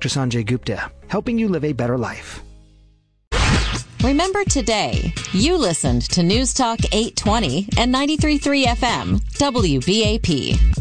Dr. Sanjay Gupta, helping you live a better life. Remember today, you listened to News Talk 820 and 93.3 FM, WBAP.